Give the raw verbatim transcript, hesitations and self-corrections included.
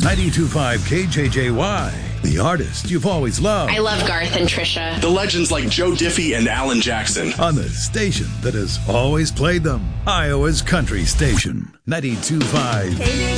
ninety-two point five K J J Y, the artist you've always loved. I love Garth and Trisha. The legends like Joe Diffie and Alan Jackson. On the station that has always played them. Iowa's country station, ninety-two point five